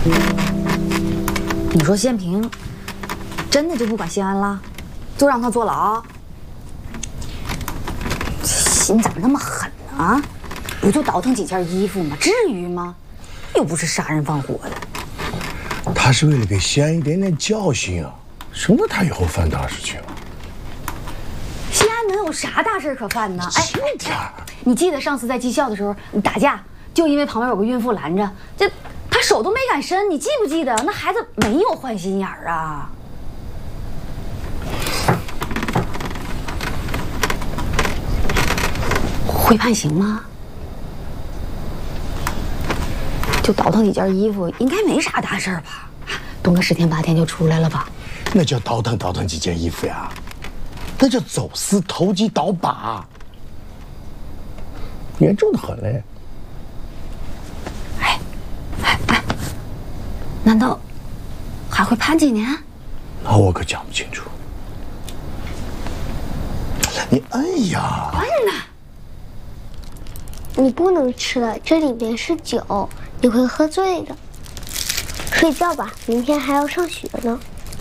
你说县平真的就不管谢安了，就让他坐牢？心咋那么狠呢？不就倒腾几件衣服吗？至于吗？又不是杀人放火的。 他是为了给谢安一点点教训啊，省得他以后犯大事情。 谢安能有啥大事可犯呢？ 今天， 你记得上次在技校的时候，你打架就因为旁边有个孕妇拦着，这他手都没敢伸，你记不记得？那孩子没有坏心眼儿啊。会判刑吗？就倒腾几件衣服，应该没啥大事儿吧？蹲个10天8天就出来了吧？ 那叫倒腾几件衣服呀，那叫走私、投机倒把，严重的很嘞。 哎，难道还会判几年？ 那我可讲不清楚。你摁呀！ 摁呐！ 你不能吃了，这里面是酒，你会喝醉的。睡觉吧，明天还要上学呢。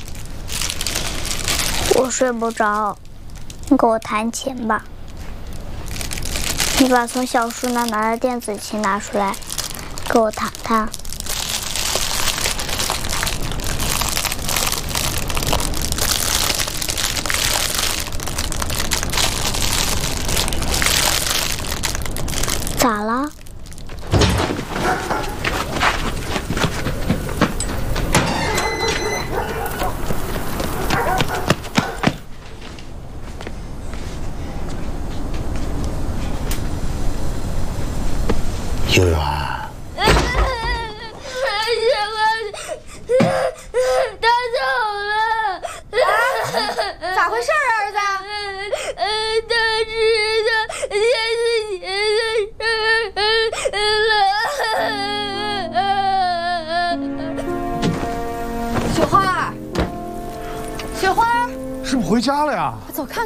我睡不着，你给我弹琴吧。你把从小叔那拿的电子琴拿出来，给我弹弹。咋了？ 悠悠， 他走了。 咋回事啊，儿子？ 他知道电子琴的事了。 雪花， 是不是回家了呀？ 走看。